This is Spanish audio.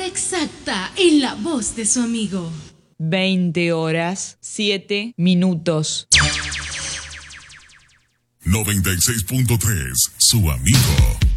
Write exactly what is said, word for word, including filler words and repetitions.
hora exacta en la voz de su amigo. veinte horas, siete minutos. noventa y seis punto tres, su amigo.